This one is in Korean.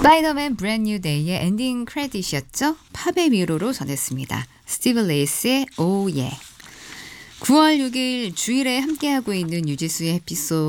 스파이더맨 브랜드 뉴 데이의 엔딩 크레딧이었죠. 팝의 위로로 전했습니다. 스티브 레이스의 오 예. 9월 6일 주일에 함께하고 있는 유지수의 에피소드